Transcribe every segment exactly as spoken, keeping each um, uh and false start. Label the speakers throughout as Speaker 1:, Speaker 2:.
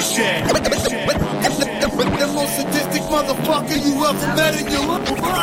Speaker 1: shit. The most sadistic motherfucker you ever met in your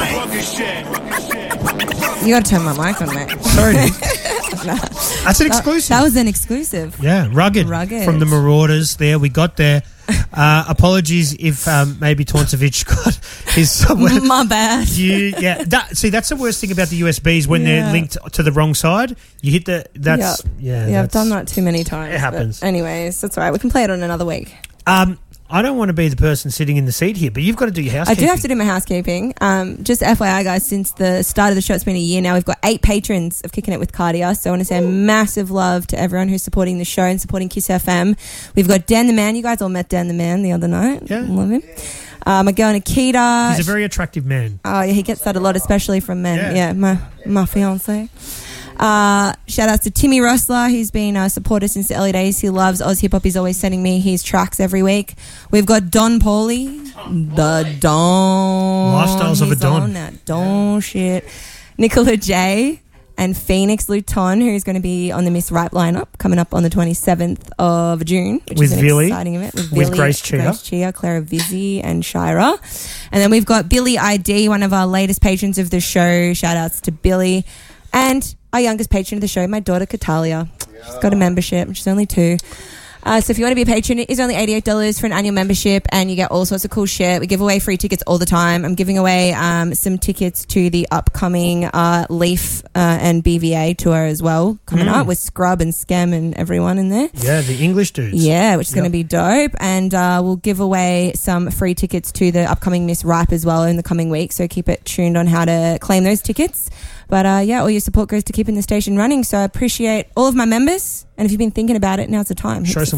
Speaker 1: life.
Speaker 2: You got to turn my mic on, mate.
Speaker 3: Sorry.
Speaker 2: Nah.
Speaker 3: That's an exclusive.
Speaker 2: That, that was an exclusive.
Speaker 3: Yeah, rugged.
Speaker 2: Rugged.
Speaker 3: From the Marauders there. We got there. Uh, apologies if um, maybe Tauncevic got his somewhere.
Speaker 2: My bad.
Speaker 3: You, yeah, that, see, that's the worst thing about the U S Bs when
Speaker 2: Yeah.
Speaker 3: they're linked to the wrong side. You hit the. That's
Speaker 2: Yep.
Speaker 3: yeah.
Speaker 2: Yeah, I've
Speaker 3: that's,
Speaker 2: done that too many times.
Speaker 3: It happens.
Speaker 2: But anyways, that's all right. We can play it on another week.
Speaker 3: Um, I don't want to be the person sitting in the seat here, but you've got to do your
Speaker 2: I
Speaker 3: housekeeping.
Speaker 2: do have to do my housekeeping. Um, just F Y I, guys, since the start of the show, it's been a year now. We've got eight patrons of Kicking It with Cardia. So I want to say a massive love to everyone who's supporting the show and supporting Kiss F M. We've got Dan the Man. You guys all met Dan the Man the other night.
Speaker 3: Yeah.
Speaker 2: Love him. Uh, my girl Nikita.
Speaker 3: He's a very attractive man.
Speaker 2: Oh, yeah, he gets that a lot, especially from men.
Speaker 3: Yeah.
Speaker 2: Yeah, my, my fiance. Uh, shout outs to Timmy Rossler. He's been a supporter since the early days. He loves Oz Hip Hop. He's always sending me his tracks every week. We've got Don Pauly. The Don.
Speaker 3: Lifestyles of a
Speaker 2: He's
Speaker 3: Don.
Speaker 2: on that Don shit. Nicola J. and Phoenix Luton, who's going to be on the Miss Right lineup coming up on the twenty-seventh of June, which
Speaker 3: With
Speaker 2: is an
Speaker 3: Villy.
Speaker 2: exciting event. With,
Speaker 3: With
Speaker 2: Villy,
Speaker 3: Grace Chia.
Speaker 2: Grace Chia, Clara Vizzi and Shira. And then we've got Billy I D, one of our latest patrons of the show. Shout outs to Billy. And our youngest patron of the show, my daughter Katalia. She's got a membership. She's only two. Uh, so if you want to be a patron, it is only eighty-eight dollars for an annual membership, and you get all sorts of cool shit. We give away free tickets all the time. I'm giving away um, some tickets to the upcoming uh, Leaf uh, and B V A tour as well, coming
Speaker 3: Mm.
Speaker 2: up with Scrub and Scam and everyone in there.
Speaker 3: Yeah, the English dudes.
Speaker 2: Yeah, which is going
Speaker 3: Yep.
Speaker 2: to be dope. And uh, we'll give away some free tickets to the upcoming Miss Ripe as well in the coming week. So keep it tuned on how to claim those tickets. But uh, yeah, all your support goes to keeping the station running. So I appreciate all of my members. And if you've been thinking about it, now's the time. Hit
Speaker 3: Show some